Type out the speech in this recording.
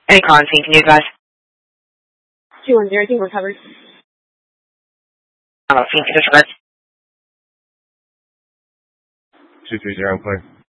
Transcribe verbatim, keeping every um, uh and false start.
Any crime scene, can you advise? two one zero, I think we're covered. Uh, scene condition alert. two three zero, clear.